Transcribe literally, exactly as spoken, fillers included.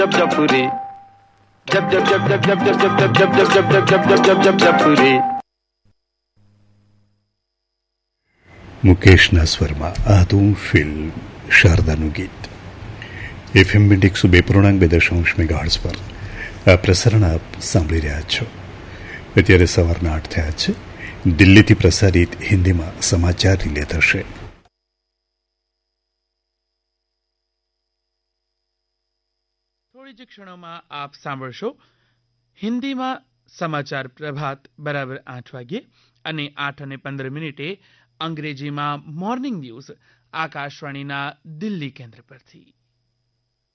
जब जपुरी जब जब जब जब जब जब जब जब जब जब जब जब जब जब जब जपुरी મુકેશના સ્વરમાં આતું ફિલ્મ શારદાનું ગીત એફએમ બેન્ડ એકસો બે પૂર્ણાંક બે દશાંશ મેગાહર્ટ્ઝ પર આ પ્રસારણ આપ સાંભળી રહ્યા છો. અત્યારે સવારના આઠ થયા છે. દિલ્હીથી પ્રસારિત હિન્દીમાં સમાચાર રિલે થશે. થોડી જ ક્ષણોમાં આપ સાંભળશો હિન્દીમાં સમાચાર પ્રભાત બરાબર આઠ વાગ્યે અને આઠ અને પંદર મિનિટે અંગ્રેજીમાં મોર્નિંગ ન્યૂઝ આકાશવાણીના દિલ્હી કેન્દ્ર પરથી.